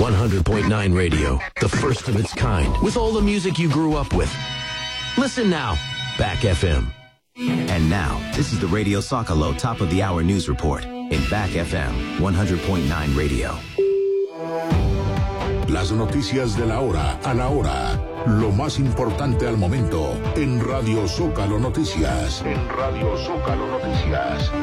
100.9 Radio, the first of its kind, with all the music you grew up with. Listen now, Back FM. And now, this is the Radio Zócalo Top of the Hour News Report in Back FM 100.9 Radio. Las noticias de la hora a la hora. Lo más importante al momento en Radio Zócalo Noticias. En Radio Zócalo Noticias.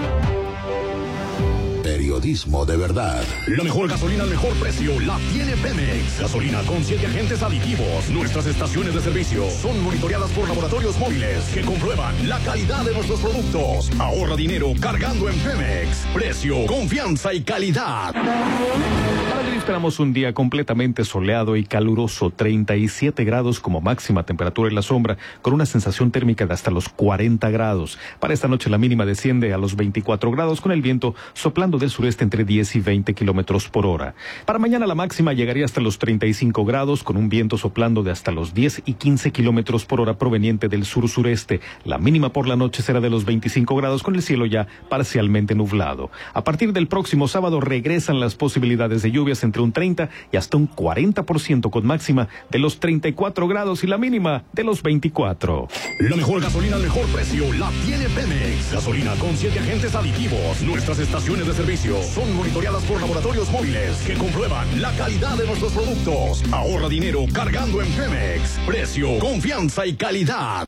Periodismo de verdad. La mejor gasolina al mejor precio la tiene Pemex. Gasolina con 7 agentes aditivos. Nuestras estaciones de servicio son monitoreadas por laboratorios móviles que comprueban la calidad de nuestros productos. Ahorra dinero cargando en Pemex. Precio, confianza y calidad. Para hoy esperamos un día completamente soleado y caluroso, 37 grados como máxima temperatura en la sombra, con una sensación térmica de hasta los 40 grados. Para esta noche la mínima desciende a los 24 grados, con el viento soplando del sureste entre 10 y 20 kilómetros por hora. Para mañana la máxima llegaría hasta los 35 grados, con un viento soplando de hasta los 10 y 15 kilómetros por hora proveniente del sur-sureste. La mínima por la noche será de los 25 grados, con el cielo ya parcialmente nublado. A partir del próximo sábado regresan las posibilidades de lluvias entre un 30 y hasta un 40%, con máxima de los 34 grados y la mínima de los 24. La mejor gasolina al mejor precio la tiene Pemex. Gasolina con 7 agentes aditivos. Nuestras estaciones de servicio son monitoreadas por laboratorios móviles que comprueban la calidad de nuestros productos. Ahorra dinero cargando en Pemex. Precio, confianza y calidad.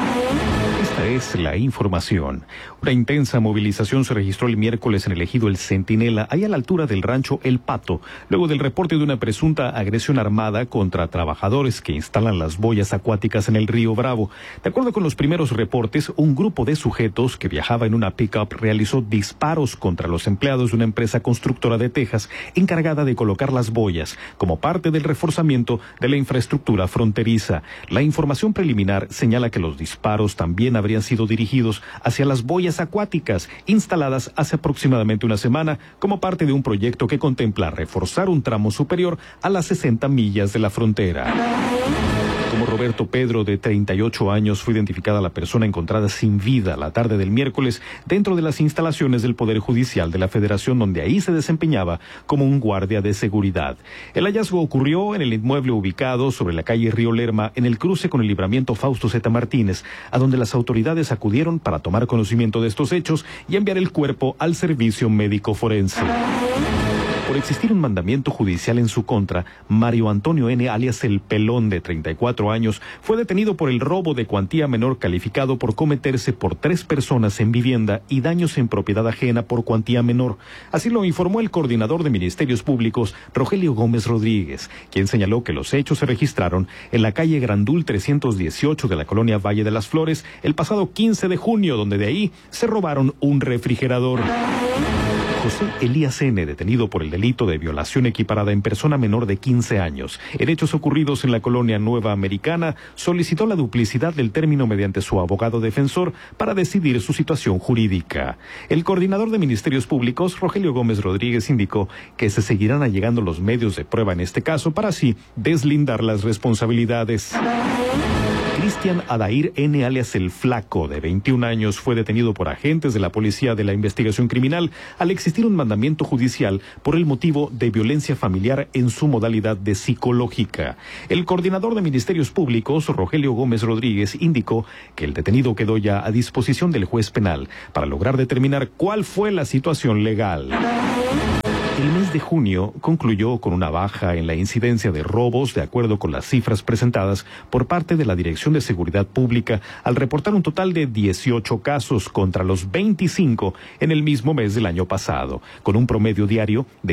Esta es la información. Una intensa movilización se registró el miércoles en el ejido El Centinela, ahí a la altura del rancho El Pato, luego del reporte de una presunta agresión armada contra trabajadores que instalan las boyas acuáticas en el río Bravo. De acuerdo con los primeros reportes, un grupo de sujetos que viajaba en una pick-up realizó disparos contra los empleados de una empresa constructora de Texas encargada de colocar las boyas como parte del reforzamiento de la infraestructura fronteriza. La información preliminar señala que los disparos también habrían sido dirigidos hacia las boyas acuáticas instaladas hace aproximadamente una semana como parte de un proyecto que contempla reforzar un tramo superior a las 60 millas de la frontera. Como Roberto Pedro, de 38 años, fue identificada la persona encontrada sin vida la tarde del miércoles dentro de las instalaciones del Poder Judicial de la Federación, donde ahí se desempeñaba como un guardia de seguridad. El hallazgo ocurrió en el inmueble ubicado sobre la calle Río Lerma, en el cruce con el libramiento Fausto Z. Martínez, a donde las autoridades acudieron para tomar conocimiento de estos hechos y enviar el cuerpo al servicio médico forense. Por existir un mandamiento judicial en su contra, Mario Antonio N., alias El Pelón, de 34 años, fue detenido por el robo de cuantía menor calificado por cometerse por 3 personas en vivienda y daños en propiedad ajena por cuantía menor. Así lo informó el coordinador de Ministerios Públicos, Rogelio Gómez Rodríguez, quien señaló que los hechos se registraron en la calle Grandul 318 de la colonia Valle de las Flores el pasado 15 de junio, donde de ahí se robaron un refrigerador. José Elías N., detenido por el delito de violación equiparada en persona menor de 15 años, en hechos ocurridos en la colonia Nueva Americana, solicitó la duplicidad del término mediante su abogado defensor para decidir su situación jurídica. El coordinador de Ministerios Públicos, Rogelio Gómez Rodríguez, indicó que se seguirán allegando los medios de prueba en este caso para así deslindar las responsabilidades. Cristian Adair N., alias El Flaco, de 21 años, fue detenido por agentes de la Policía de la Investigación Criminal al existir un mandamiento judicial por el motivo de violencia familiar en su modalidad de psicológica. El coordinador de Ministerios Públicos, Rogelio Gómez Rodríguez, indicó que el detenido quedó ya a disposición del juez penal para lograr determinar cuál fue la situación legal. El mes de junio concluyó con una baja en la incidencia de robos, de acuerdo con las cifras presentadas por parte de la Dirección de Seguridad Pública, al reportar un total de 18 casos contra los 25 en el mismo mes del año pasado, con un promedio diario de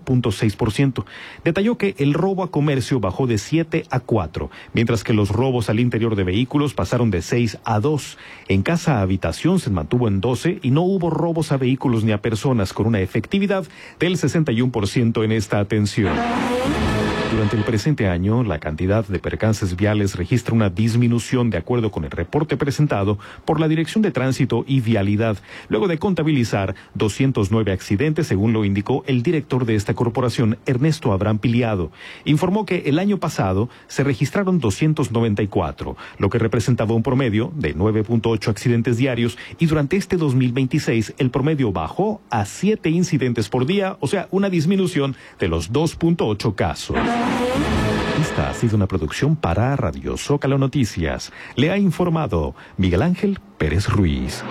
0.6%. Detalló que el robo a comercio bajó de 7 a 4, mientras que los robos al interior de vehículos pasaron de 6 a 2. En casa a habitación se mantuvo en 12 y no hubo robos a vehículos ni a personas, con una efectividad del 61% en esta atención. Durante el presente año, la cantidad de percances viales registra una disminución de acuerdo con el reporte presentado por la Dirección de Tránsito y Vialidad, luego de contabilizar 209 accidentes, según lo indicó el director de esta corporación, Ernesto Abraham Piliado. Informó que el año pasado se registraron 294, lo que representaba un promedio de 9.8 accidentes diarios, y durante este 2026 el promedio bajó a 7 incidentes por día, o sea, una disminución de los 2.8 casos. Esta ha sido una producción para Radio Zócalo Noticias. Le ha informado Miguel Ángel Pérez Ruiz.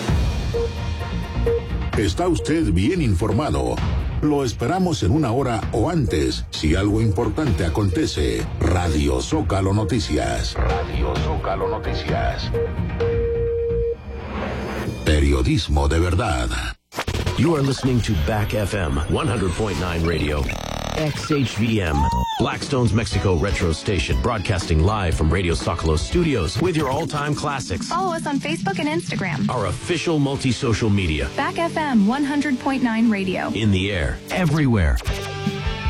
Está usted bien informado. Lo esperamos en una hora o antes, si algo importante acontece. Radio Zócalo Noticias. Radio Zócalo Noticias. Periodismo de verdad. You are listening to Back FM 100.9 Radio. XHVM, Blackstone's Mexico Retro Station, broadcasting live from Radio Zócalo Studios with your all-time classics. Follow us on Facebook and Instagram. Our official multi-social media. Back FM 100.9 Radio. In the air, everywhere.